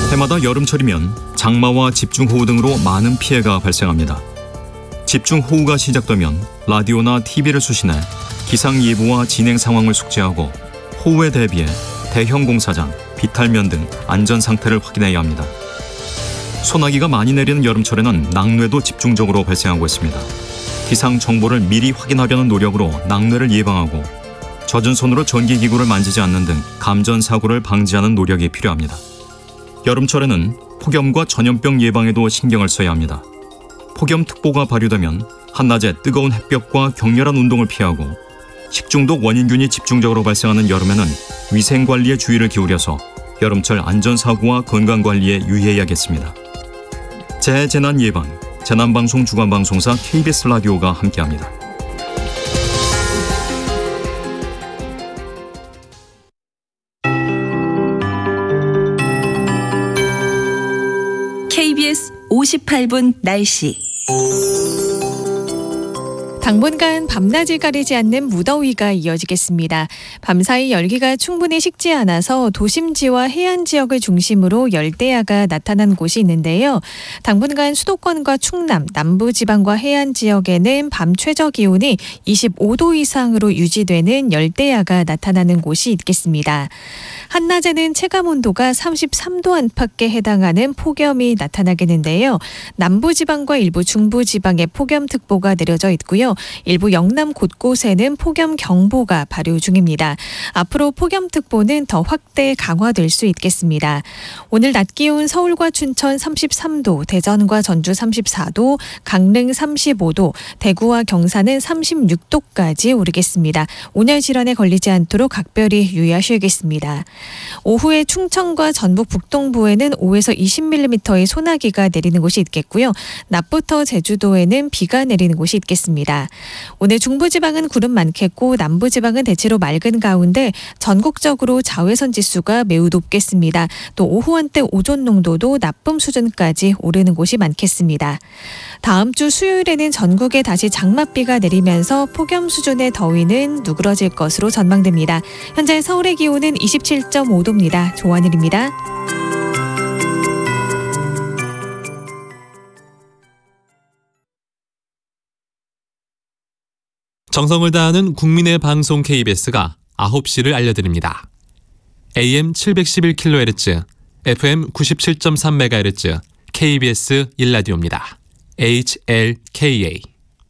해마다 여름철이면 장마와 집중호우 등으로 많은 피해가 발생합니다. 집중호우가 시작되면 라디오나 TV를 수신해 기상예보와 진행 상황을 숙지하고 호우에 대비해 대형 공사장, 비탈면 등 안전 상태를 확인해야 합니다. 소나기가 많이 내리는 여름철에는 낙뢰도 집중적으로 발생하고 있습니다. 기상 정보를 미리 확인하려는 노력으로 낙뢰를 예방하고 젖은 손으로 전기기구를 만지지 않는 등 감전사고를 방지하는 노력이 필요합니다. 여름철에는 폭염과 전염병 예방에도 신경을 써야 합니다. 폭염특보가 발효되면 한낮에 뜨거운 햇볕과 격렬한 운동을 피하고 식중독 원인균이 집중적으로 발생하는 여름에는 위생관리에 주의를 기울여서 여름철 안전사고와 건강관리에 유의해야겠습니다. 재해재난 예방, 재난방송 주간방송사 KBS 라디오가 함께합니다. KBS 58분 날씨. 당분간 밤낮을 가리지 않는 무더위가 이어지겠습니다. 밤사이 열기가 충분히 식지 않아서 도심지와 해안 지역을 중심으로 열대야가 나타난 곳이 있는데요. 당분간 수도권과 충남, 남부지방과 해안 지역에는 밤 최저 기온이 25도 이상으로 유지되는 열대야가 나타나는 곳이 있겠습니다. 한낮에는 체감온도가 33도 안팎에 해당하는 폭염이 나타나겠는데요. 남부지방과 일부 중부지방에 폭염특보가 내려져 있고요. 일부 영남 곳곳에는 폭염경보가 발효 중입니다. 앞으로 폭염특보는 더 확대 강화될 수 있겠습니다. 오늘 낮 기온 서울과 춘천 33도, 대전과 전주 34도, 강릉 35도, 대구와 경산은 36도까지 오르겠습니다. 온열 질환에 걸리지 않도록 각별히 유의하셔야겠습니다. 오후에 충청과 전북 북동부에는 5에서 20mm의 소나기가 내리는 곳이 있겠고요. 낮부터 제주도에는 비가 내리는 곳이 있겠습니다. 오늘 중부지방은 구름 많겠고 남부지방은 대체로 맑은 가운데 전국적으로 자외선 지수가 매우 높겠습니다. 또 오후 한때 오존 농도도 나쁨 수준까지 오르는 곳이 많겠습니다. 다음 주 수요일에는 전국에 다시 장맛비가 내리면서 폭염 수준의 더위는 누그러질 것으로 전망됩니다. 현재 서울의 기온은 27.5도입니다. 조한일입니다. 정성을 다하는 국민의 방송 KBS가 9시를 알려드립니다. AM 711kHz, FM 97.3MHz, KBS 1라디오입니다. HLKA.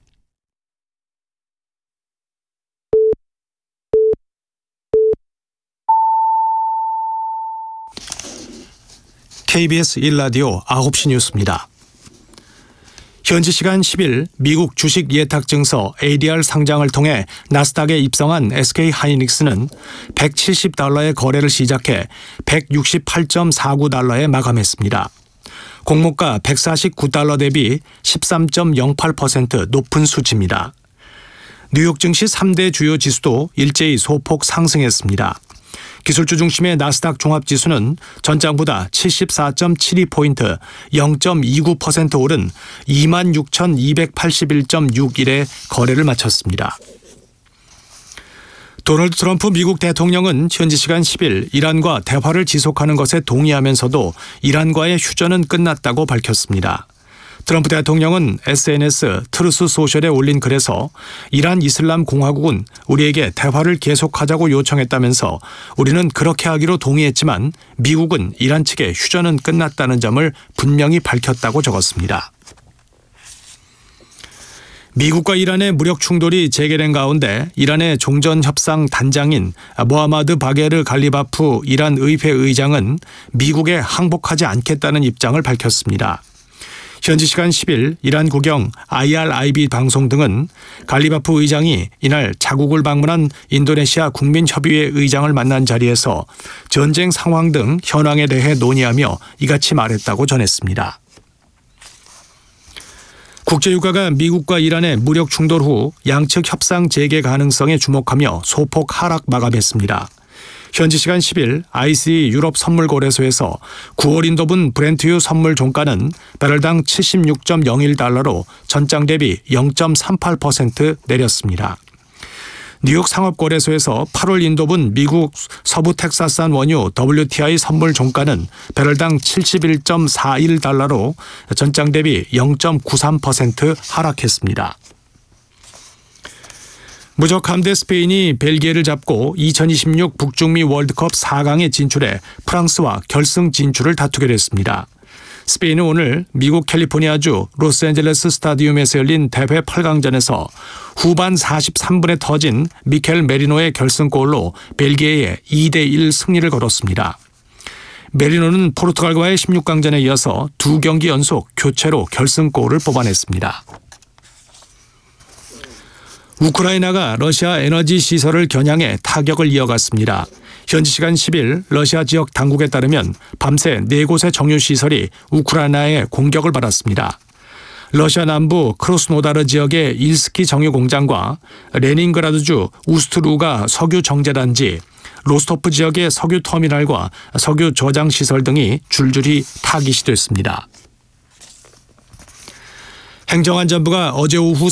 KBS 1라디오 9시 뉴스입니다. 현지 시간 10일 미국 주식 예탁 증서 ADR 상장을 통해 나스닥에 입성한 SK하이닉스는 170달러의 거래를 시작해 168.49달러에 마감했습니다. 공모가 149달러 대비 13.08% 높은 수치입니다. 뉴욕 증시 3대 주요 지수도 일제히 소폭 상승했습니다. 기술주 중심의 나스닥 종합지수는 전장보다 74.72포인트 0.29% 오른 26,281.61에 거래를 마쳤습니다. 도널드 트럼프 미국 대통령은 현지 시간 10일 이란과 대화를 지속하는 것에 동의하면서도 이란과의 휴전은 끝났다고 밝혔습니다. 트럼프 대통령은 SNS 트루스 소셜에 올린 글에서 이란 이슬람 공화국은 우리에게 대화를 계속하자고 요청했다면서 우리는 그렇게 하기로 동의했지만 미국은 이란 측의 휴전은 끝났다는 점을 분명히 밝혔다고 적었습니다. 미국과 이란의 무력 충돌이 재개된 가운데 이란의 종전협상 단장인 모하마드 바게르 갈리바프 이란 의회 의장은 미국에 항복하지 않겠다는 입장을 밝혔습니다. 현지 시간 10일 이란 국영 IRIB 방송 등은 갈리바프 의장이 이날 자국을 방문한 인도네시아 국민협의회 의장을 만난 자리에서 전쟁 상황 등 현황에 대해 논의하며 이같이 말했다고 전했습니다. 국제유가가 미국과 이란의 무력 충돌 후 양측 협상 재개 가능성에 주목하며 소폭 하락 마감했습니다. 현지 시간 10일 ICE 유럽 선물거래소에서 9월 인도분 브렌트유 선물 종가는 배럴당 76.01달러로 전장 대비 0.38% 내렸습니다. 뉴욕 상업거래소에서 8월 인도분 미국 서부 텍사스산 원유 WTI 선물 종가는 배럴당 71.41달러로 전장 대비 0.93% 하락했습니다. 무적 함대 스페인이 벨기에를 잡고 2026 북중미 월드컵 4강에 진출해 프랑스와 결승 진출을 다투게 됐습니다. 스페인은 오늘 미국 캘리포니아주 로스앤젤레스 스타디움에서 열린 대회 8강전에서 후반 43분에 터진 미켈 메리노의 결승골로 벨기에에 2대1 승리를 거뒀습니다. 메리노는 포르투갈과의 16강전에 이어서 2경기 연속 교체로 결승골을 뽑아냈습니다. 우크라이나가 러시아 에너지 시설을 겨냥해 타격을 이어갔습니다. 현지 시간 10일 러시아 지역 당국에 따르면 밤새 4곳의 정유시설이 우크라이나의 공격을 받았습니다. 러시아 남부 크로스노다르 지역의 일스키 정유 공장과 레닌그라드주 우스트루가 석유 정제단지, 로스토프 지역의 석유 터미널과 석유 저장 시설 등이 줄줄이 타깃이 됐습니다. 행정안전부가 어제 오후